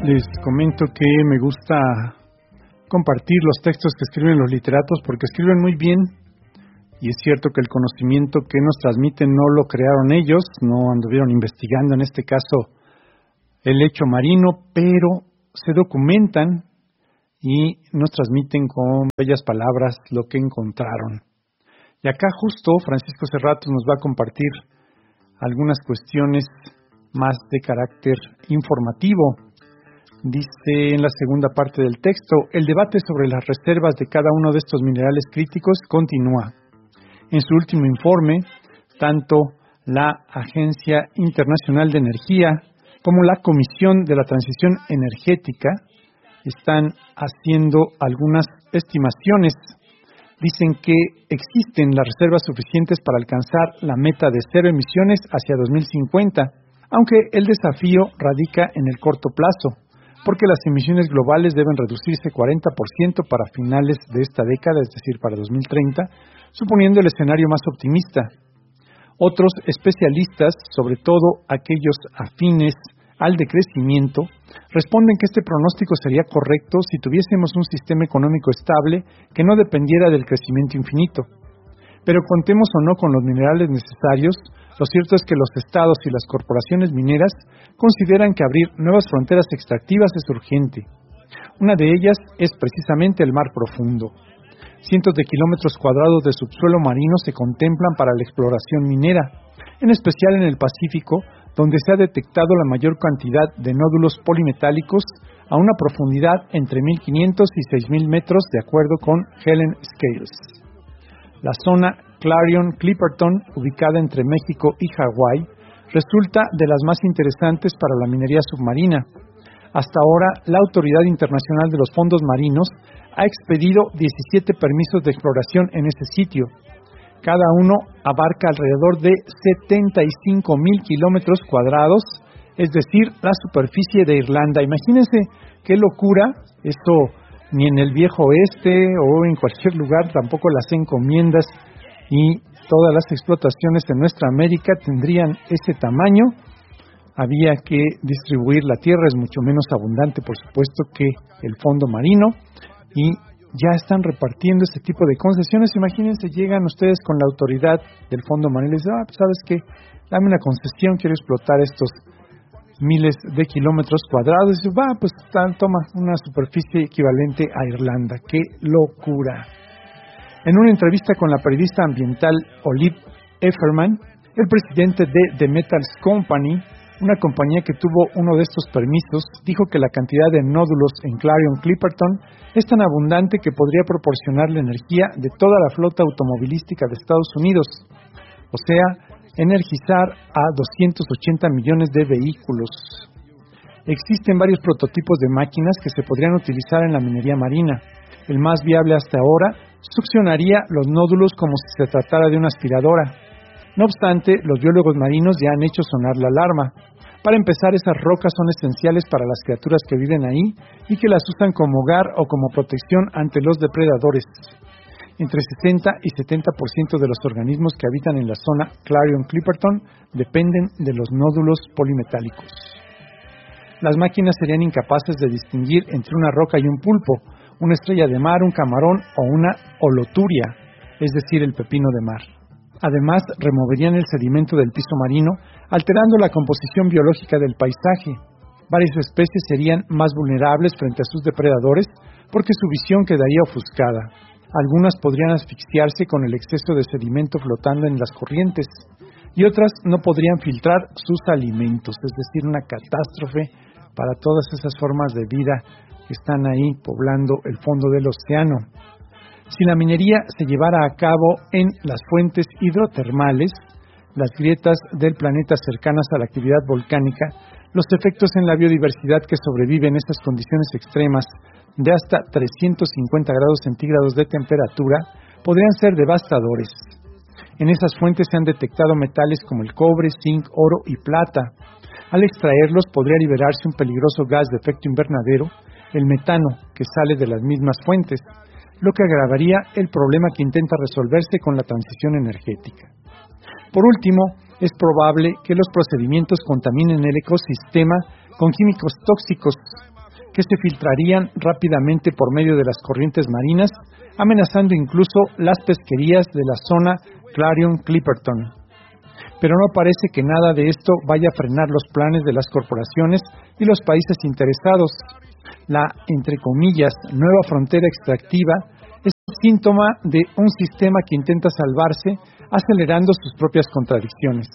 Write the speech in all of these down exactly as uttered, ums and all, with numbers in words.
Les comento que me gusta compartir los textos que escriben los literatos porque escriben muy bien, y es cierto que el conocimiento que nos transmiten no lo crearon ellos, no anduvieron investigando en este caso el hecho marino, pero se documentan y nos transmiten con bellas palabras lo que encontraron. Y acá justo Francisco Serratos nos va a compartir algunas cuestiones más de carácter informativo. Dice en la segunda parte del texto: el debate sobre las reservas de cada uno de estos minerales críticos continúa. En su último informe, tanto la Agencia Internacional de Energía como la Comisión de la Transición Energética están haciendo algunas estimaciones. Dicen que existen las reservas suficientes para alcanzar la meta de cero emisiones hacia dos mil cincuenta, aunque el desafío radica en el corto plazo, porque las emisiones globales deben reducirse cuarenta por ciento para finales de esta década, es decir, para dos mil treinta, suponiendo el escenario más optimista. Otros especialistas, sobre todo aquellos afines al decrecimiento, responden que este pronóstico sería correcto si tuviésemos un sistema económico estable que no dependiera del crecimiento infinito. Pero contemos o no con los minerales necesarios, lo cierto es que los estados y las corporaciones mineras consideran que abrir nuevas fronteras extractivas es urgente. Una de ellas es precisamente el mar profundo. Cientos de kilómetros cuadrados de subsuelo marino se contemplan para la exploración minera, en especial en el Pacífico, donde se ha detectado la mayor cantidad de nódulos polimetálicos a una profundidad entre mil quinientos y seis mil metros, de acuerdo con Helen Scales. La zona Clarion-Clipperton, ubicada entre México y Hawái, resulta de las más interesantes para la minería submarina. Hasta ahora, la Autoridad Internacional de los Fondos Marinos ha expedido diecisiete permisos de exploración en ese sitio. Cada uno abarca alrededor de setenta y cinco mil kilómetros cuadrados, es decir, la superficie de Irlanda. Imagínense qué locura, esto ni en el viejo oeste o en cualquier lugar, tampoco las encomiendas y todas las explotaciones en nuestra América tendrían ese tamaño. Había que distribuir la tierra, es mucho menos abundante, por supuesto, que el fondo marino, y ya están repartiendo ese tipo de concesiones. Imagínense, llegan ustedes con la autoridad del fondo marino y les dicen: ah, pues sabes qué, dame una concesión, quiero explotar estos miles de kilómetros cuadrados. Y dice: va, pues toma una superficie equivalente a Irlanda. ¡Qué locura! En una entrevista con la periodista ambiental Olive Efferman, el presidente de The Metals Company, una compañía que tuvo uno de estos permisos, dijo que la cantidad de nódulos en Clarion-Clipperton es tan abundante que podría proporcionar la energía de toda la flota automovilística de Estados Unidos, o sea, energizar a doscientos ochenta millones de vehículos. Existen varios prototipos de máquinas que se podrían utilizar en la minería marina. El más viable hasta ahora succionaría los nódulos como si se tratara de una aspiradora. No obstante, los biólogos marinos ya han hecho sonar la alarma. Para empezar, esas rocas son esenciales para las criaturas que viven ahí y que las usan como hogar o como protección ante los depredadores. Entre sesenta y setenta por ciento de los organismos que habitan en la zona Clarion-Clipperton dependen de los nódulos polimetálicos. Las máquinas serían incapaces de distinguir entre una roca y un pulpo, una estrella de mar, un camarón o una holoturia, es decir, el pepino de mar. Además, removerían el sedimento del piso marino, alterando la composición biológica del paisaje. Varias especies serían más vulnerables frente a sus depredadores porque su visión quedaría ofuscada. Algunas podrían asfixiarse con el exceso de sedimento flotando en las corrientes, y otras no podrían filtrar sus alimentos, es decir, una catástrofe para todas esas formas de vida que están ahí poblando el fondo del océano. Si la minería se llevara a cabo en las fuentes hidrotermales, las grietas del planeta cercanas a la actividad volcánica, los efectos en la biodiversidad que sobrevive en estas condiciones extremas de hasta trescientos cincuenta grados centígrados de temperatura podrían ser devastadores. En esas fuentes se han detectado metales como el cobre, zinc, oro y plata. Al extraerlos podría liberarse un peligroso gas de efecto invernadero, el metano, que sale de las mismas fuentes, lo que agravaría el problema que intenta resolverse con la transición energética. Por último, es probable que los procedimientos contaminen el ecosistema con químicos tóxicos que se filtrarían rápidamente por medio de las corrientes marinas, amenazando incluso las pesquerías de la zona Clarion-Clipperton. Pero no parece que nada de esto vaya a frenar los planes de las corporaciones y los países interesados. La, entre comillas, nueva frontera extractiva es un síntoma de un sistema que intenta salvarse acelerando sus propias contradicciones.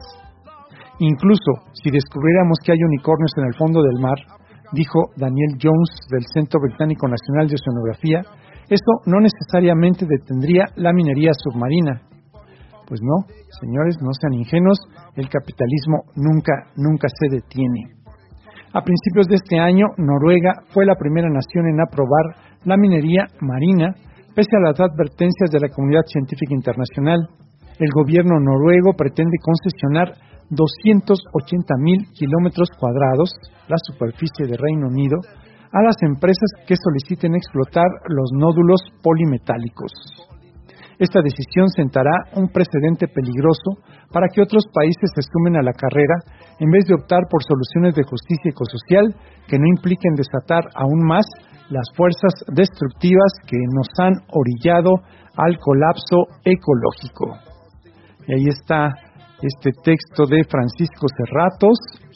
Incluso si descubriéramos que hay unicornios en el fondo del mar, dijo Daniel Jones del Centro Británico Nacional de Oceanografía, eso no necesariamente detendría la minería submarina. Pues no, señores, no sean ingenuos, el capitalismo nunca, nunca se detiene. A principios de este año, Noruega fue la primera nación en aprobar la minería marina, pese a las advertencias de la comunidad científica internacional. El gobierno noruego pretende concesionar doscientos ochenta mil kilómetros cuadrados, la superficie de Reino Unido, a las empresas que soliciten explotar los nódulos polimetálicos. Esta decisión sentará un precedente peligroso para que otros países se sumen a la carrera en vez de optar por soluciones de justicia ecosocial que no impliquen desatar aún más las fuerzas destructivas que nos han orillado al colapso ecológico. Y ahí está este texto de Francisco Serratos.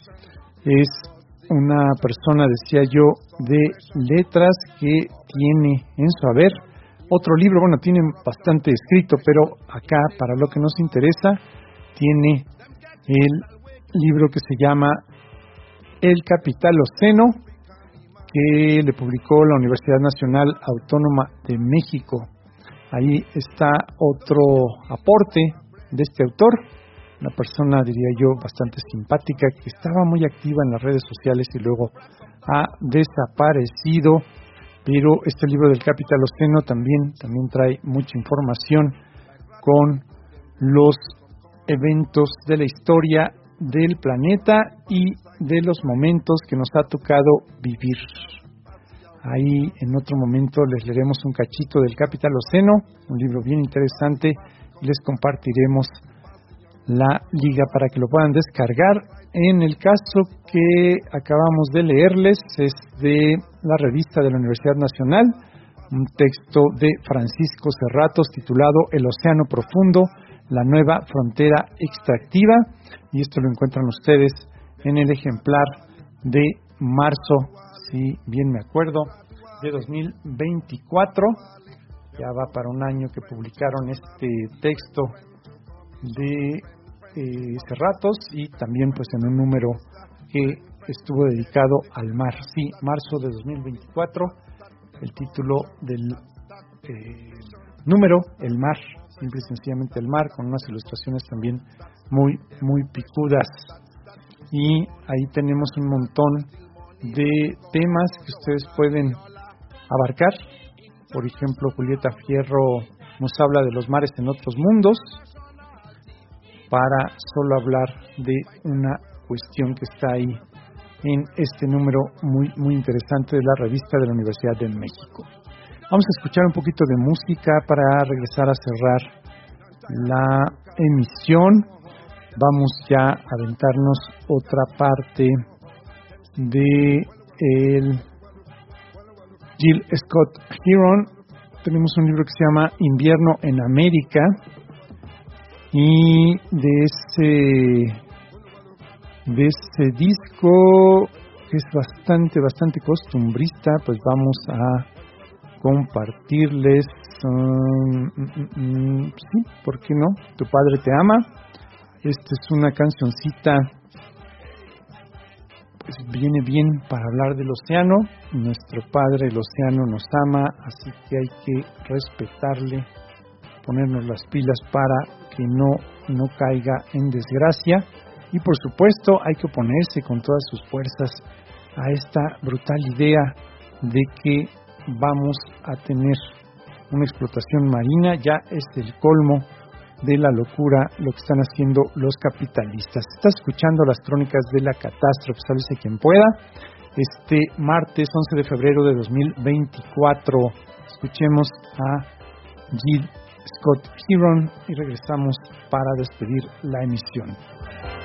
Es una persona, decía yo, de letras que tiene en su haber otro libro, bueno, tiene bastante escrito, pero acá, para lo que nos interesa, tiene el libro que se llama El Capitaloceno, que le publicó la Universidad Nacional Autónoma de México. Ahí está otro aporte de este autor, una persona, diría yo, bastante simpática, que estaba muy activa en las redes sociales y luego ha desaparecido. Pero este libro del Capitaloceno también, también trae mucha información con los eventos de la historia del planeta y de los momentos que nos ha tocado vivir. Ahí en otro momento les leeremos un cachito del Capitaloceno, un libro bien interesante, y les compartiremos la liga para que lo puedan descargar. En el caso que acabamos de leerles es de la revista de la Universidad Nacional, un texto de Francisco Serratos titulado El Océano Profundo, la nueva frontera extractiva, y esto lo encuentran ustedes en el ejemplar de marzo, si bien me acuerdo, de dos mil veinticuatro. Ya va para un año que publicaron este texto de Eh, Serratos, y también pues en un número que estuvo dedicado al mar. Sí, marzo de dos mil veinticuatro, el título del eh, número, El Mar, simple y sencillamente El Mar, con unas ilustraciones también muy, muy picudas. Y ahí tenemos un montón de temas que ustedes pueden abarcar. Por ejemplo, Julieta Fierro nos habla de los mares en otros mundos, para solo hablar de una cuestión que está ahí en este número muy, muy interesante de la revista de la Universidad de México. Vamos a escuchar un poquito de música para regresar a cerrar la emisión. Vamos ya a aventarnos otra parte de el Jill Scott Heron. Tenemos un libro que se llama Invierno en América. Y de ese, de ese disco, que es bastante, bastante costumbrista, pues vamos a compartirles, um, mm, mm, sí, ¿por qué no? Tu padre te ama. Esta es una cancioncita, pues viene bien para hablar del océano. Nuestro padre, el océano, nos ama, así que hay que respetarle, ponernos las pilas para que no, no caiga en desgracia, y por supuesto hay que oponerse con todas sus fuerzas a esta brutal idea de que vamos a tener una explotación marina. Ya es el colmo de la locura lo que están haciendo los capitalistas. Está escuchando las crónicas de la catástrofe, sálvese quien pueda, este martes once de febrero de dos mil veinticuatro. Escuchemos a Jill Scott Heron y regresamos para despedir la emisión.